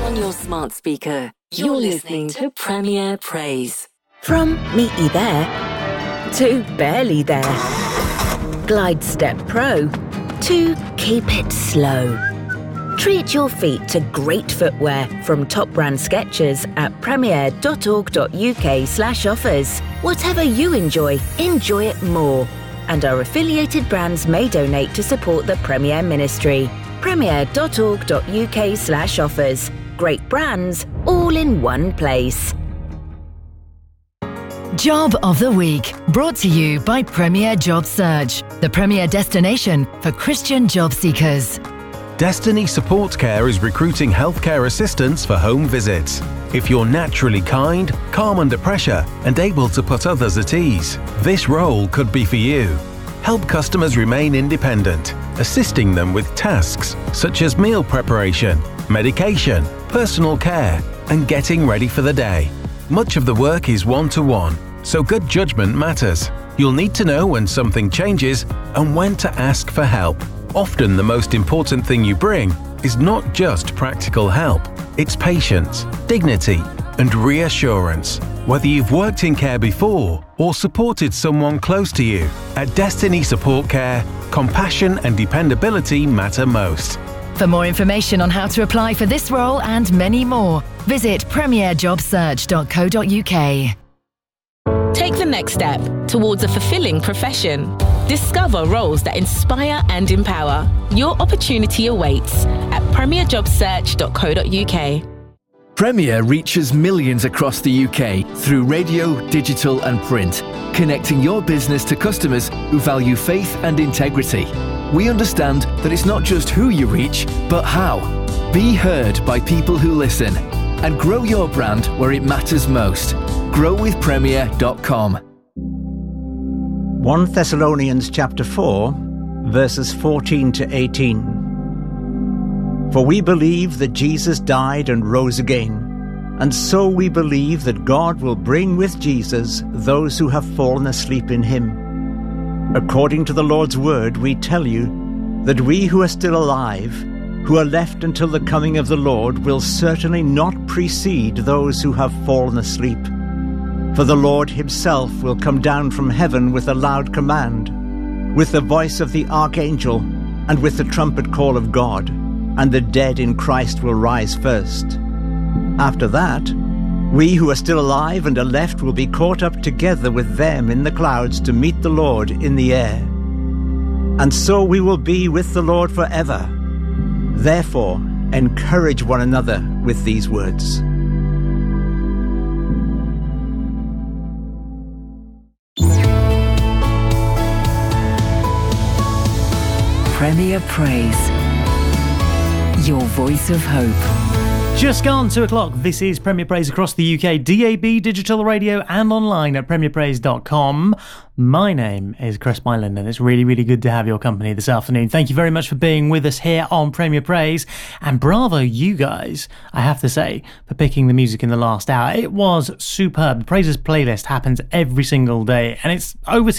on your smart speaker. You're listening to Premier Praise. From meet you there to barely there. Glide Step Pro to keep it slow. Treat your feet to great footwear from top brand Skechers at premier.org.uk/offers. Whatever you enjoy it more. And our affiliated brands may donate to support the Premier Ministry. premier.org.uk/offers. Great brands, all in one place. Job of the Week, brought to you by Premier Job Search, the premier destination for Christian job seekers. Destiny Support Care is recruiting healthcare assistants for home visits. If you're naturally kind, calm under pressure, and able to put others at ease, this role could be for you. Help customers remain independent, assisting them with tasks such as meal preparation, medication, personal care, and getting ready for the day. Much of the work is one-to-one, so good judgment matters. You'll need to know when something changes and when to ask for help. Often the most important thing you bring is not just practical help, it's patience, dignity, and reassurance. Whether you've worked in care before or supported someone close to you, at Destiny Support Care, compassion and dependability matter most. For more information on how to apply for this role and many more, visit premierjobsearch.co.uk. Take the next step towards a fulfilling profession. Discover roles that inspire and empower. Your opportunity awaits at premierjobsearch.co.uk. Premier reaches millions across the UK through radio, digital and print, connecting your business to customers who value faith and integrity. We understand that it's not just who you reach, but how. Be heard by people who listen and grow your brand where it matters most. growwithpremier.com. 1 Thessalonians chapter 4, verses 14 to 18. For we believe that Jesus died and rose again, and so we believe that God will bring with Jesus those who have fallen asleep in him. According to the Lord's word, we tell you that we who are still alive, who are left until the coming of the Lord, will certainly not precede those who have fallen asleep. For the Lord himself will come down from heaven with a loud command, with the voice of the archangel, and with the trumpet call of God, and the dead in Christ will rise first. After that, we who are still alive and are left will be caught up together with them in the clouds to meet the Lord in the air. And so we will be with the Lord forever. Therefore, encourage one another with these words. Premier Praise. Your voice of hope. Just gone 2 o'clock. This is Premier Praise across the UK, DAB, digital radio and online at premierpraise.com. My name is Chris Myland and it's really, really good to have your company this afternoon. Thank you very much for being with us here on Premier Praise, and bravo you guys, I have to say, for picking the music in the last hour. It was superb. The Praises playlist happens every single day and it's over